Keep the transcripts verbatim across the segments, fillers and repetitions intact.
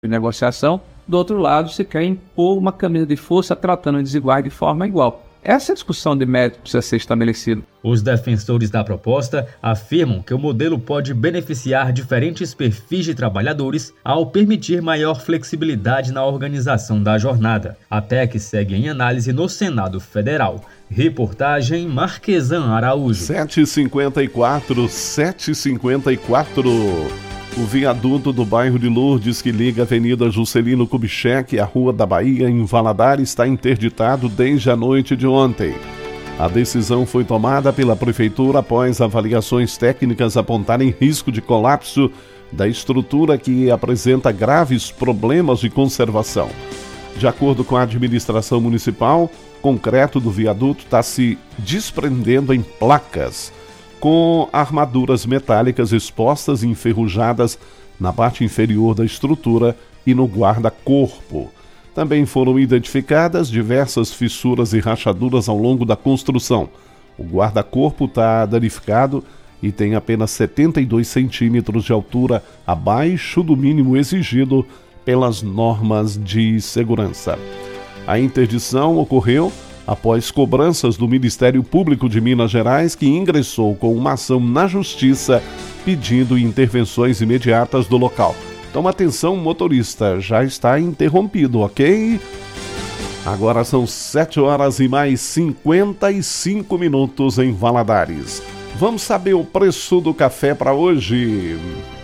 de negociação, do outro lado se quer impor uma camisa de força tratando desiguais de forma igual. Essa discussão de mérito precisa ser estabelecida. Os defensores da proposta afirmam que o modelo pode beneficiar diferentes perfis de trabalhadores ao permitir maior flexibilidade na organização da jornada. A P E C segue em análise no Senado Federal. Reportagem Marquesan Araújo. sete e cinquenta e quatro, sete e cinquenta e quatro. O viaduto do bairro de Lourdes, que liga a Avenida Juscelino Kubitschek à Rua da Bahia, em Valadares, está interditado desde a noite de ontem. A decisão foi tomada pela Prefeitura após avaliações técnicas apontarem risco de colapso da estrutura que apresenta graves problemas de conservação. De acordo com a administração municipal, o concreto do viaduto está se desprendendo em placas, com armaduras metálicas expostas e enferrujadas na parte inferior da estrutura e no guarda-corpo. Também foram identificadas diversas fissuras e rachaduras ao longo da construção. O guarda-corpo está danificado e tem apenas setenta e dois centímetros de altura, abaixo do mínimo exigido pelas normas de segurança. A interdição ocorreu após cobranças do Ministério Público de Minas Gerais, que ingressou com uma ação na Justiça pedindo intervenções imediatas do local. Então, atenção, motorista, já está interrompido, ok? Agora são sete horas e mais cinquenta e cinco minutos em Valadares. Vamos saber o preço do café para hoje.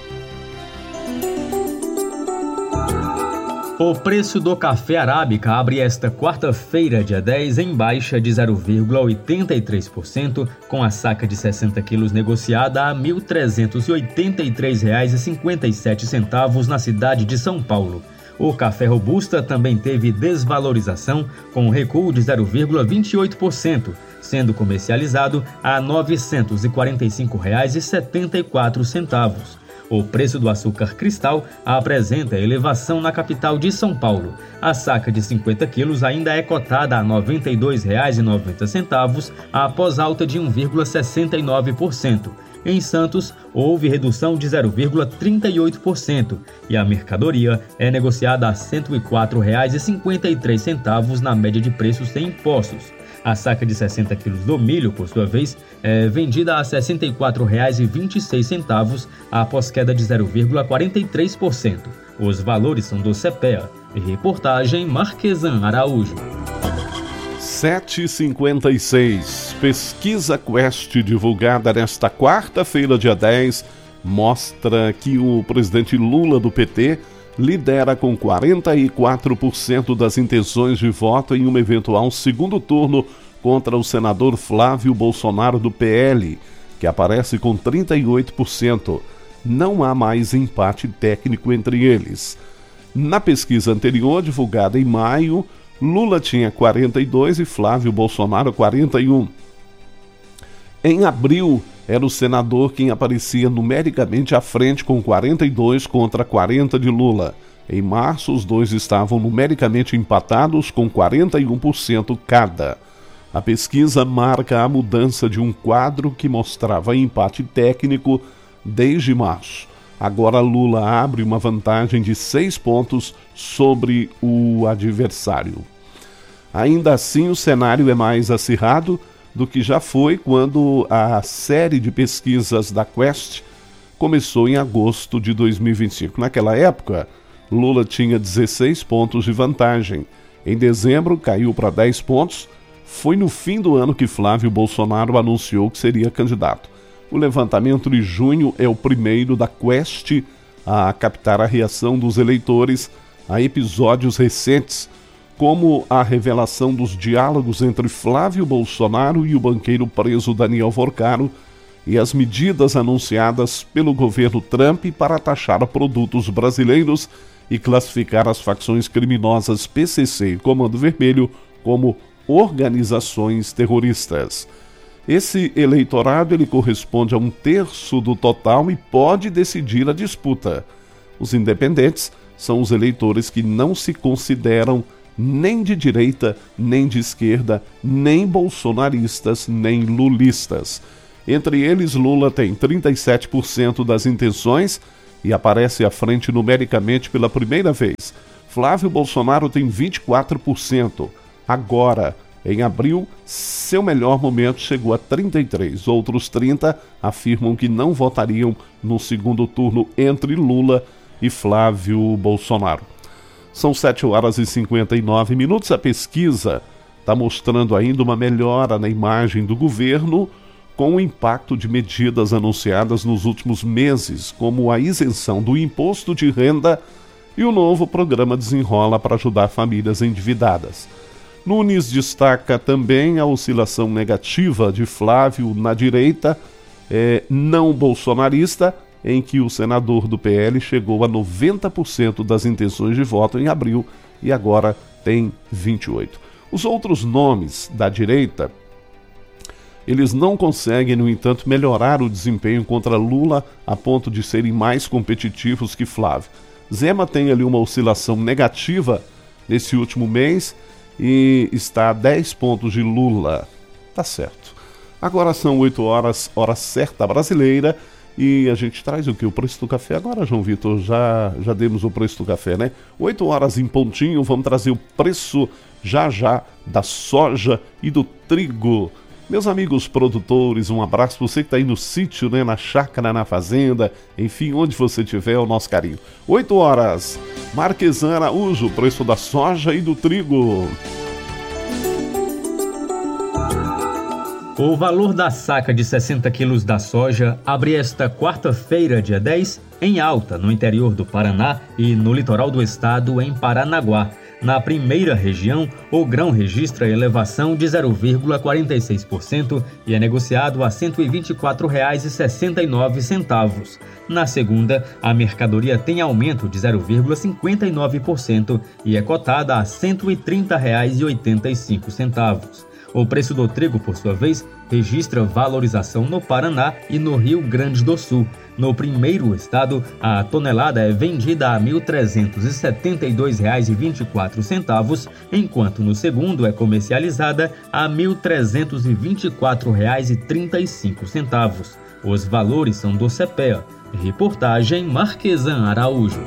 O preço do café arábica abre esta quarta-feira, dia dez, em baixa de zero vírgula oitenta e três por cento, com a saca de sessenta quilos negociada a mil trezentos e oitenta e três reais e cinquenta e sete centavos na cidade de São Paulo. O café robusta também teve desvalorização, com recuo de zero vírgula vinte e oito por cento, sendo comercializado a novecentos e quarenta e cinco reais e setenta e quatro centavos. O preço do açúcar cristal apresenta elevação na capital de São Paulo. A saca de cinquenta quilos ainda é cotada a noventa e dois reais e noventa centavos, após alta de um vírgula sessenta e nove por cento. Em Santos, houve redução de zero vírgula trinta e oito por cento e a mercadoria é negociada a cento e quatro reais e cinquenta e três centavos na média de preços sem impostos. A saca de sessenta quilos do milho, por sua vez, é vendida a sessenta e quatro reais e vinte e seis centavos, após queda de zero vírgula quarenta e três por cento. Os valores são do CEPEA. Reportagem Marquesan Araújo. sete e cinquenta e seis. Pesquisa Quest divulgada nesta quarta-feira, dia dez, mostra que o presidente Lula do P T lidera com quarenta e quatro por cento das intenções de voto em um eventual segundo turno contra o senador Flávio Bolsonaro do P L, que aparece com trinta e oito por cento. Não há mais empate técnico entre eles. Na pesquisa anterior, divulgada em maio, Lula tinha quarenta e dois e Flávio Bolsonaro quarenta e um. Em abril, era o senador quem aparecia numericamente à frente com quarenta e dois contra quarenta de Lula. Em março, os dois estavam numericamente empatados com quarenta e um por cento cada. A pesquisa marca a mudança de um quadro que mostrava empate técnico desde março. Agora Lula abre uma vantagem de seis pontos sobre o adversário. Ainda assim, o cenário é mais acirrado do que já foi quando a série de pesquisas da Quest começou em agosto de dois mil e vinte e cinco. Naquela época, Lula tinha dezesseis pontos de vantagem. Em dezembro, caiu para dez pontos. Foi no fim do ano que Flávio Bolsonaro anunciou que seria candidato. O levantamento de junho é o primeiro da Quest a captar a reação dos eleitores a episódios recentes, como a revelação dos diálogos entre Flávio Bolsonaro e o banqueiro preso Daniel Forcaro e as medidas anunciadas pelo governo Trump para taxar produtos brasileiros e classificar as facções criminosas P C C e Comando Vermelho como organizações terroristas. Esse eleitorado ele corresponde a um terço do total e pode decidir a disputa. Os independentes são os eleitores que não se consideram nem de direita, nem de esquerda, nem bolsonaristas, nem lulistas. Entre eles, Lula tem trinta e sete por cento das intenções e aparece à frente numericamente pela primeira vez. Flávio Bolsonaro tem vinte e quatro por cento. Agora, em abril, seu melhor momento chegou a trinta e três por cento. Outros trinta por cento afirmam que não votariam no segundo turno entre Lula e Flávio Bolsonaro. São sete horas e cinquenta e nove minutos. A pesquisa está mostrando ainda uma melhora na imagem do governo, com o impacto de medidas anunciadas nos últimos meses, como a isenção do imposto de renda e o novo programa Desenrola para ajudar famílias endividadas. Nunes destaca também a oscilação negativa de Flávio na direita, é, não bolsonarista, em que o senador do P L chegou a noventa por cento das intenções de voto em abril e agora tem vinte e oito por cento. Os outros nomes da direita, eles não conseguem, no entanto, melhorar o desempenho contra Lula a ponto de serem mais competitivos que Flávio. Zema tem ali uma oscilação negativa nesse último mês e está a dez pontos de Lula. Tá certo. Agora são oito horas, hora certa brasileira, e a gente traz o que? O preço do café agora, João Vitor? Já, já demos o preço do café, né? oito horas em pontinho, vamos trazer o preço já já da soja e do trigo. Meus amigos produtores, um abraço para você que está aí no sítio, né, na chácara, na fazenda, enfim, onde você estiver, o nosso carinho. oito horas, Marquesan Araújo, preço da soja e do trigo. O valor da saca de sessenta quilos da soja abre esta quarta-feira, dia dez, em alta no interior do Paraná e no litoral do estado, em Paranaguá. Na primeira região, o grão registra elevação de zero vírgula quarenta e seis por cento e é negociado a cento e vinte e quatro reais e sessenta e nove centavos. Na segunda, a mercadoria tem aumento de zero vírgula cinquenta e nove por cento e é cotada a cento e trinta reais e oitenta e cinco centavos. O preço do trigo, por sua vez, registra valorização no Paraná e no Rio Grande do Sul. No primeiro estado, a tonelada é vendida a mil trezentos e setenta e dois reais e vinte e quatro centavos, enquanto no segundo é comercializada a mil trezentos e vinte e quatro reais e trinta e cinco centavos. Os valores são do CEPEA. Reportagem Marquesan Araújo.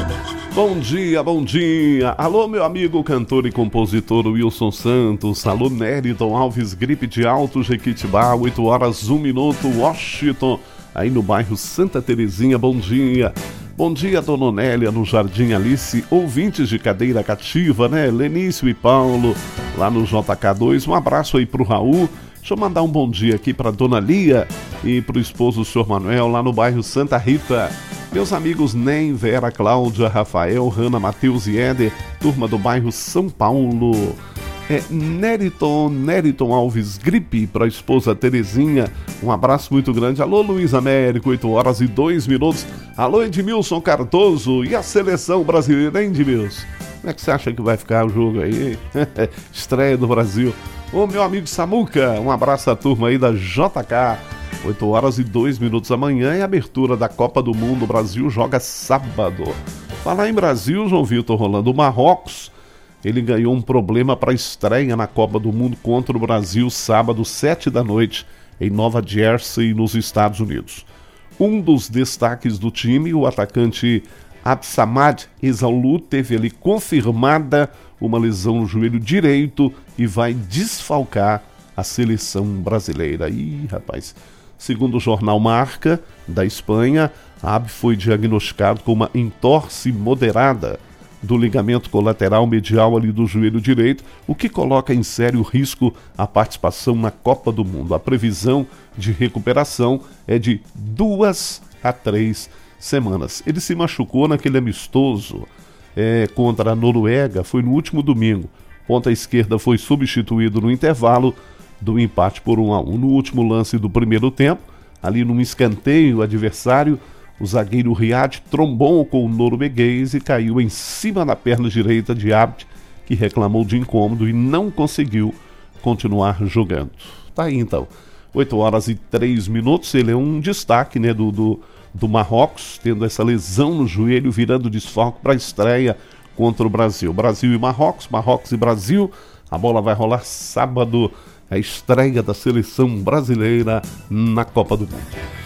Bom dia, bom dia. Alô, meu amigo cantor e compositor Wilson Santos. Alô, Nériton Alves, Gripe de Alto, Jequitibá, oito horas, um minuto, Washington, aí no bairro Santa Terezinha, bom dia. Bom dia, Dona Onélia, no Jardim Alice, ouvintes de cadeira cativa, né? Lenício e Paulo, lá no J K dois, um abraço aí pro Raul. Deixa eu mandar um bom dia aqui pra Dona Lia e pro esposo do senhor Manuel, lá no bairro Santa Rita. Meus amigos Nem, Vera, Cláudia, Rafael, Hanna, Matheus e Éder, turma do bairro São Paulo. É Nériton, Nériton Alves, Gripe, para a esposa Terezinha, um abraço muito grande. Alô, Luiz Américo, oito horas e dois minutos. Alô, Edmilson Cardoso, e a seleção brasileira, hein, Edmilson? Como é que você acha que vai ficar o jogo aí? Estreia do Brasil. Ô, meu amigo Samuca, um abraço à turma aí da J K. oito horas e dois minutos amanhã é a abertura da Copa do Mundo. O Brasil joga sábado. Falar em Brasil, João Vitor, rolando o Marrocos. Ele ganhou um problema para a estreia na Copa do Mundo contra o Brasil, sábado, sete da noite, em Nova Jersey, nos Estados Unidos. Um dos destaques do time, o atacante Absamad Ezaulu, teve ali confirmada uma lesão no joelho direito e vai desfalcar a seleção brasileira. Ih, rapaz... Segundo o jornal Marca, da Espanha, Ab foi diagnosticado com uma entorse moderada do ligamento colateral medial ali do joelho direito, o que coloca em sério risco a participação na Copa do Mundo. A previsão de recuperação é de duas a três semanas. Ele se machucou naquele amistoso é, contra a Noruega, foi no último domingo. Ponta esquerda foi substituído no intervalo do empate por um a um. No último lance do primeiro tempo, ali num escanteio adversário, o zagueiro Riad trombou com o norueguês e caiu em cima da perna direita de Abd, que reclamou de incômodo e não conseguiu continuar jogando. Tá aí então, oito horas e três minutos, ele é um destaque, né, do, do, do Marrocos, tendo essa lesão no joelho, virando desfalque para a estreia contra o Brasil. Brasil e Marrocos, Marrocos e Brasil, a bola vai rolar sábado, a estreia da seleção brasileira na Copa do Mundo.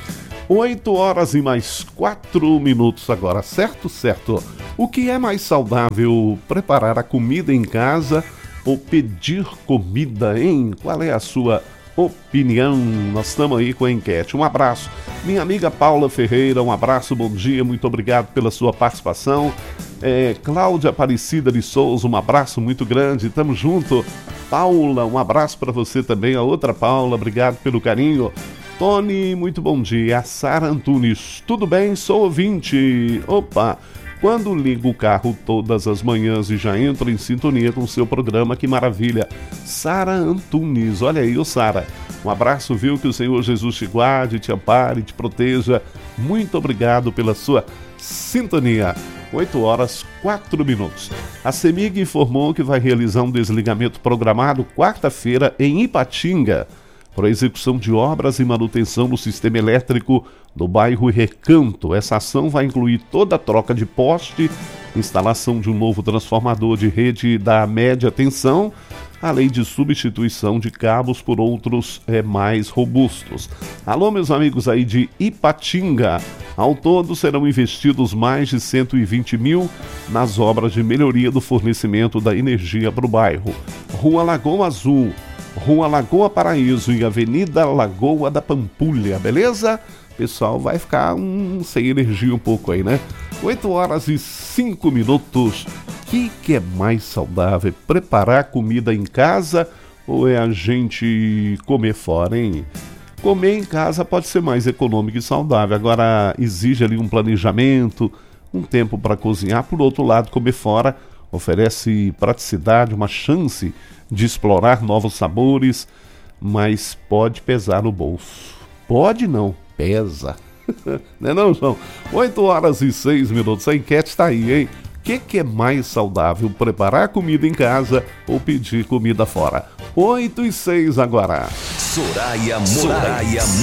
oito horas e mais quatro minutos agora, certo? Certo. O que é mais saudável, preparar a comida em casa ou pedir comida, hein? Qual é a sua opinião? Nós estamos aí com a enquete. Um abraço. Minha amiga Paula Ferreira, um abraço, bom dia, muito obrigado pela sua participação. É, Cláudia Aparecida de Souza, um abraço muito grande, tamo junto. Paula, um abraço para você também, a outra Paula, obrigado pelo carinho. Tony, muito bom dia. Sara Antunes, tudo bem? Sou ouvinte. Opa, quando ligo o carro todas as manhãs e já entro em sintonia com o seu programa, que maravilha. Sara Antunes, olha aí, ô Sara. Um abraço, viu? Que o Senhor Jesus te guarde, te ampare, te proteja. Muito obrigado pela sua sintonia. oito horas, quatro minutos. A CEMIG informou que vai realizar um desligamento programado quarta-feira em Ipatinga, para a execução de obras e manutenção no sistema elétrico do bairro Recanto. Essa ação vai incluir toda a troca de poste, instalação de um novo transformador de rede da média tensão, além de substituição de cabos por outros é, mais robustos. Alô, meus amigos aí de Ipatinga. Ao todo serão investidos mais de cento e vinte mil nas obras de melhoria do fornecimento da energia para o bairro. Rua Lagoa Azul, Rua Lagoa Paraíso e Avenida Lagoa da Pampulha, beleza? Pessoal, vai ficar um, sem energia um pouco aí, né? oito horas e cinco minutos. O que, que é mais saudável? Preparar comida em casa ou é a gente comer fora, hein? Comer em casa pode ser mais econômico e saudável. Agora, exige ali um planejamento, um tempo para cozinhar. Por outro lado, comer fora oferece praticidade, uma chance de explorar novos sabores, mas pode pesar no bolso. Pode não, pesa. Não é não, João? oito horas e seis minutos, a enquete está aí, hein? O que, que é mais saudável, preparar comida em casa ou pedir comida fora? oito e seis agora. Soraya Moraes.